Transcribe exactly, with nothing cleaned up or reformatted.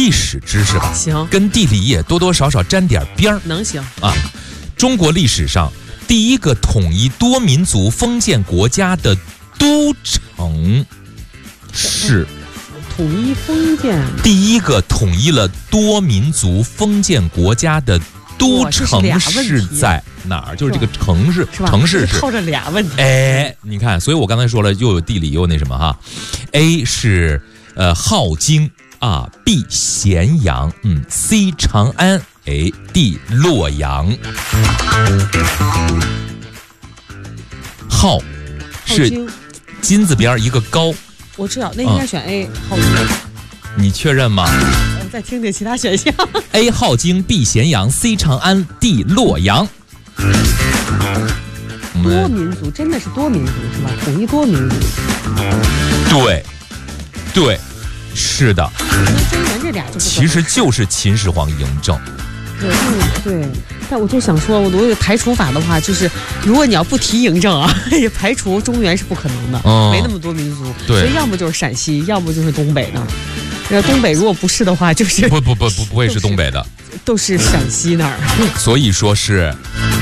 历史知识吧， 行， 跟地理也多多少少沾点边儿。 能行啊。中国历史上第一个统一多民族封建国家的都城是统一封建， 第一个统一了多民族封建国家的都城市在哪儿？就是这个城市，城市是靠着俩问题。 哎，你看，所以我刚才说了，又有地理又有那什么哈。A 是呃镐京啊 ，B 咸阳，嗯 ，C 长安，哎 ，D 洛阳。镐是金字边一个高， 我知道，那应该选 A 镐京。 你确认吗？ 我再听听其他选项。 A 镐京 ，B 咸阳 ，C 长安 ，D 洛阳。 多民族真的是多民族是吧？统一多民族。 对，对，是的。 中原这俩就其实就是秦始皇嬴政。 对，对，但我就想说，我这个排除法的话，就是如果你要不提嬴政啊，也排除中原是不可能的， 嗯、 没那么多民族。 对， 所以要么就是陕西，要么就是东北的。那东北如果不是的话，就是不不不不不会是东北的， 都是陕西那儿。 所以说是。